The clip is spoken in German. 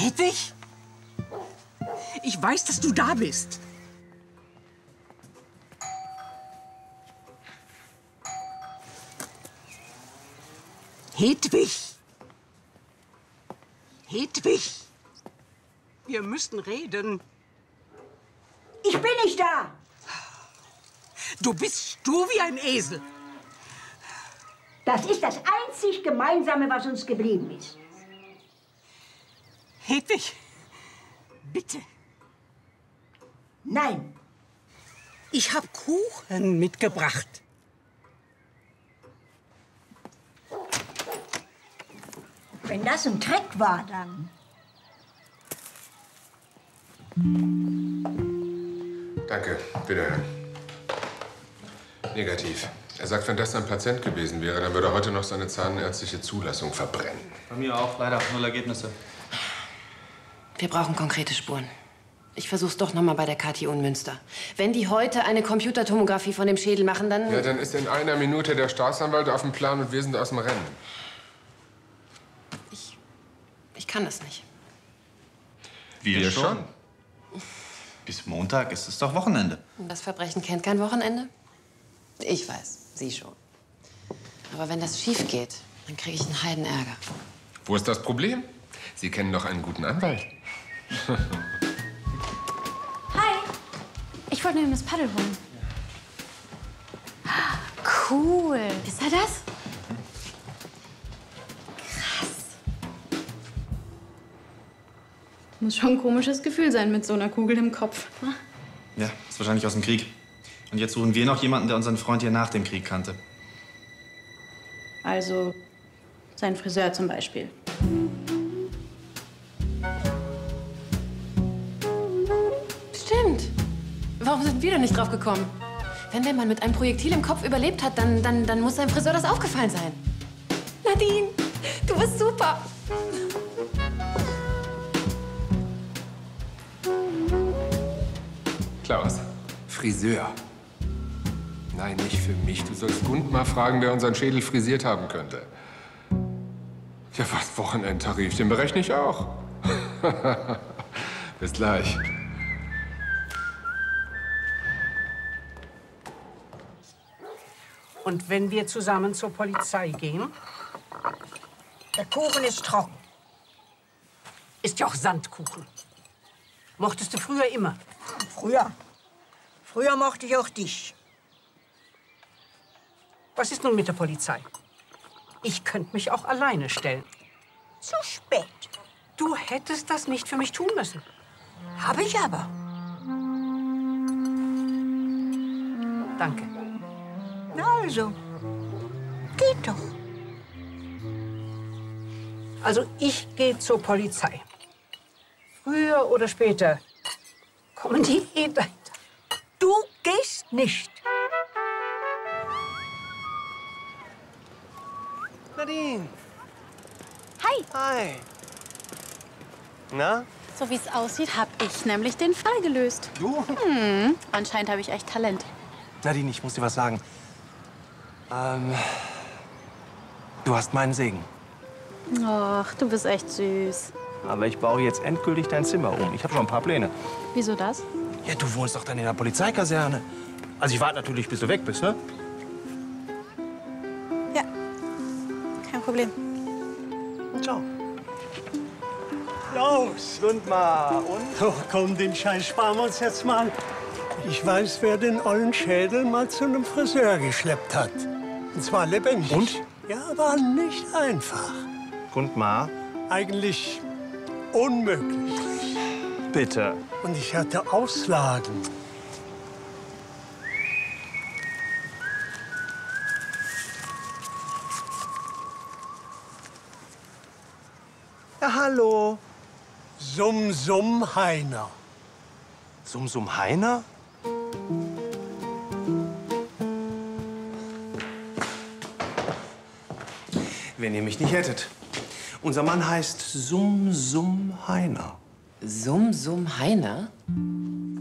Hedwig? Ich weiß, dass du da bist. Hedwig! Hedwig! Wir müssen reden. Ich bin nicht da! Du bist stur wie ein Esel. Das ist das einzig Gemeinsame, was uns geblieben ist. Hedwig, bitte. Nein. Ich habe Kuchen mitgebracht. Wenn das ein Trick war, dann... Danke, wiederhören. Negativ. Er sagt, wenn das ein Patient gewesen wäre, dann würde er heute noch seine zahnärztliche Zulassung verbrennen. Bei mir auch, leider. 0 Ergebnisse. Wir brauchen konkrete Spuren. Ich versuch's doch noch mal bei der KTU in Münster. Wenn die heute eine Computertomographie von dem Schädel machen, dann... Ja, dann ist in einer Minute der Staatsanwalt auf dem Plan und wir sind aus dem Rennen. Ich kann das nicht. Wir schon. Bis Montag ist es doch Wochenende. Das Verbrechen kennt kein Wochenende? Ich weiß, Sie schon. Aber wenn das schief geht, dann kriege ich einen Heidenärger. Wo ist das Problem? Sie kennen doch einen guten Anwalt. Hi. Ich wollte mir das Paddel holen. Cool. Ist er das? Muss schon ein komisches Gefühl sein mit so einer Kugel im Kopf. Ja, ist wahrscheinlich aus dem Krieg. Und jetzt suchen wir noch jemanden, der unseren Freund hier nach dem Krieg kannte. Also sein Friseur zum Beispiel. Stimmt. Warum sind wir da nicht drauf gekommen? Wenn der Mann mit einem Projektil im Kopf überlebt hat, dann muss seinem Friseur das aufgefallen sein. Nadine, du bist super. Klaus, Friseur. Nein, nicht für mich. Du sollst Gundmar fragen, der unseren Schädel frisiert haben könnte. Ja, was, Wochenendtarif, den berechne ich auch. Bis gleich. Und wenn wir zusammen zur Polizei gehen? Der Kuchen ist trocken. Ist ja auch Sandkuchen. Mochtest du früher immer? Früher. Früher mochte ich auch dich. Was ist nun mit der Polizei? Ich könnte mich auch alleine stellen. Zu spät. Du hättest das nicht für mich tun müssen. Habe ich aber. Danke. Na also, geht doch. Also ich gehe zur Polizei. Früher oder später kommen die eh dahinter. Du gehst nicht. Nadine. Hi. Hi. Na? So wie es aussieht, habe ich nämlich den Fall gelöst. Du? Anscheinend habe ich echt Talent. Nadine, ich muss dir was sagen. Du hast meinen Segen. Och, du bist echt süß. Aber ich baue jetzt endgültig dein Zimmer um. Ich habe schon ein paar Pläne. Wieso das? Ja, du wohnst doch dann in der Polizeikaserne. Also ich warte natürlich, bis du weg bist, ne? Ja, kein Problem. Ciao. Los, Gundmar. Und? Doch, komm, den Scheiß sparen wir uns jetzt mal. Ich weiß, wer den ollen Schädel mal zu einem Friseur geschleppt hat. Und zwar lebendig. Und? Ja, war nicht einfach. Gundmar, Eigentlich unmöglich. bitte. Und ich hatte Auslagen. Ja, hallo. Summ, summ, Heiner. Sum Sum Heiner? Wenn ihr mich nicht hättet. Unser Mann heißt Sum Sum Heiner. Sum Heiner?